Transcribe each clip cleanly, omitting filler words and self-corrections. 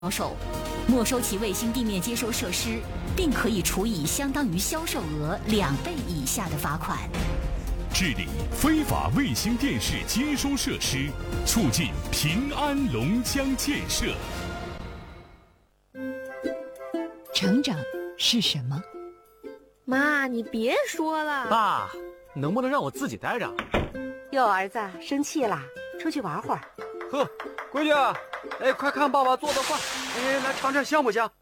售，没收其卫星地面接收设施，并可以处以相当于销售额2倍以下的罚款。 治理非法卫星电视接收设施，促进平安龙江建设。 成长是什么？ 妈，你别说了。 爸，能不能让我自己待着？ 哟，儿子生气啦，出去玩会儿。 呵，闺女，哎，快看爸爸做的饭，哎，来尝尝香不香？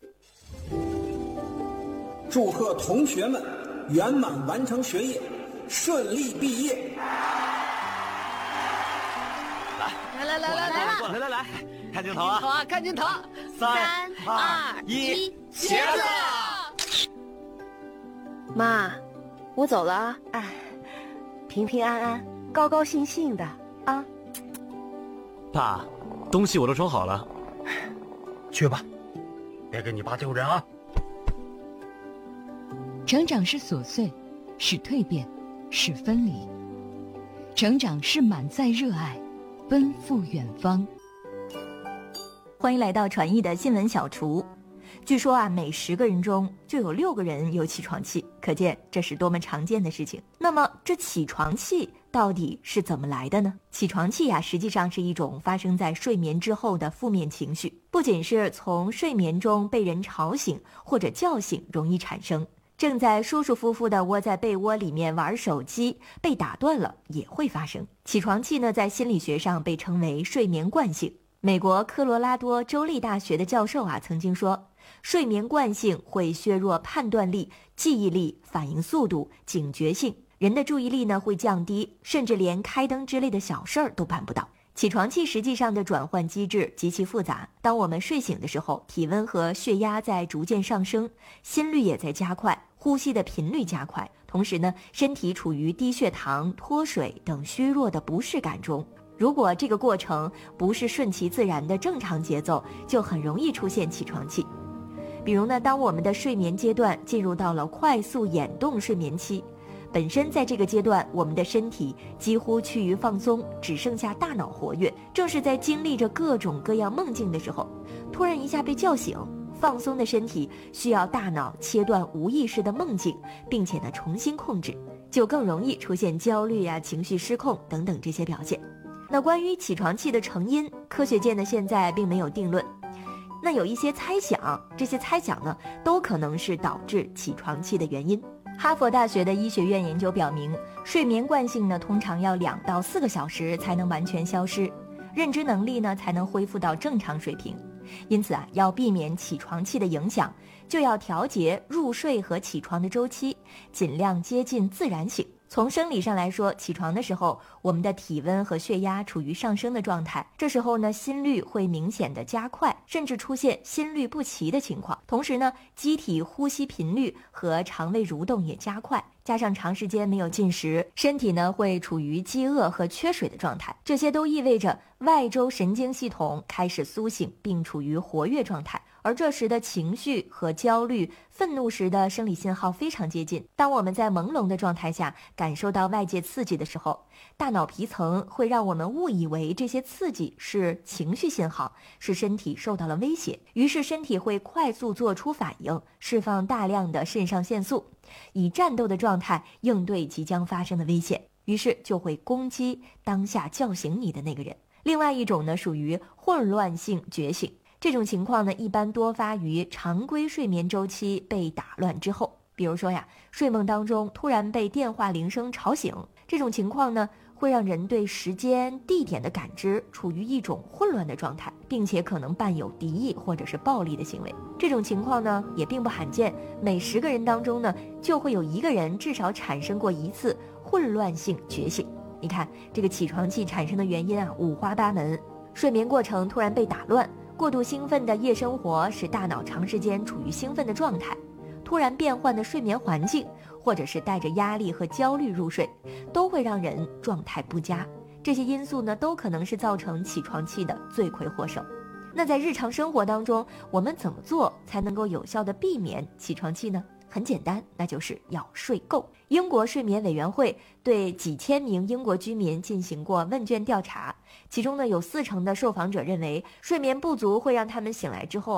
祝贺同学们圆满完成学业，顺利毕业。 来，看镜头啊！ 好啊，看镜头。 3、2、1，茄子！ 妈，我走了啊。哎，平平安安，高高兴兴的啊。 爸，东西我都装好了， 去吧，别给你爸丢人啊！ 成长是琐碎，是蜕变，是分离；成长是满载热爱，奔赴远方。 欢迎来到传艺的新闻小厨。据说啊，每10个人中就有6个人有起床气，可见这是多么常见的事情。那么这起床气到底是怎么来的呢？起床气啊，实际上是一种发生在睡眠之后的负面情绪，不仅是从睡眠中被人吵醒或者叫醒容易产生，正在舒舒服服地窝在被窝里面玩手机被打断了也会发生。起床气呢，在心理学上被称为睡眠惯性。美国科罗拉多州立大学的教授啊曾经说，睡眠惯性会削弱判断力、记忆力、反应速度、警觉性，人的注意力呢会降低，甚至连开灯之类的小事儿都办不到。起床气实际上的转换机制极其复杂，当我们睡醒的时候，体温和血压在逐渐上升，心率也在加快，呼吸的频率加快，同时呢，身体处于低血糖、脱水等虚弱的不适感中。如果这个过程不是顺其自然的正常节奏，就很容易出现起床气。比如呢，当我们的睡眠阶段进入到了快速眼动睡眠期，本身在这个阶段，我们的身体几乎趋于放松，只剩下大脑活跃。正是在经历着各种各样梦境的时候，突然一下被叫醒，放松的身体需要大脑切断无意识的梦境，并且呢重新控制，就更容易出现焦虑啊、情绪失控等等这些表现。那关于起床气的成因，科学界呢现在并没有定论。那有一些猜想，这些猜想呢都可能是导致起床气的原因。哈佛大学的医学院研究表明，睡眠惯性呢通常要2到4个小时才能完全消失，认知能力呢才能恢复到正常水平。因此啊，要避免起床气的影响，就要调节入睡和起床的周期，尽量接近自然醒。从生理上来说，起床的时候，我们的体温和血压处于上升的状态，这时候呢，心率会明显的加快，甚至出现心律不齐的情况。同时呢，机体呼吸频率和肠胃蠕动也加快，加上长时间没有进食，身体呢会处于饥饿和缺水的状态，这些都意味着外周神经系统开始苏醒并处于活跃状态。而这时的情绪和焦虑、愤怒时的生理信号非常接近。当我们在朦胧的状态下感受到外界刺激的时候，大脑皮层会让我们误以为这些刺激是情绪信号，是身体受到了威胁，于是身体会快速做出反应，释放大量的肾上腺素，以战斗的状态应对即将发生的危险，于是就会攻击当下叫醒你的那个人。另外一种呢，属于混乱性觉醒。这种情况呢，一般多发于常规睡眠周期被打乱之后。比如说呀，睡梦当中突然被电话铃声吵醒，这种情况呢，会让人对时间、地点的感知处于一种混乱的状态，并且可能伴有敌意或者是暴力的行为。这种情况呢，也并不罕见，每10个人当中呢，就会有1个人至少产生过1次混乱性觉醒。你看，这个起床气产生的原因啊，五花八门。睡眠过程突然被打乱，过度兴奋的夜生活使大脑长时间处于兴奋的状态，突然变换的睡眠环境，或者是带着压力和焦虑入睡，都会让人状态不佳。这些因素呢，都可能是造成起床气的罪魁祸首。那在日常生活当中，我们怎么做才能够有效的避免起床气呢？ 很简单，那就是要睡够。英国睡眠委员会对几千名英国居民进行过问卷调查，其中呢有40%的受访者认为睡眠不足会让他们醒来之后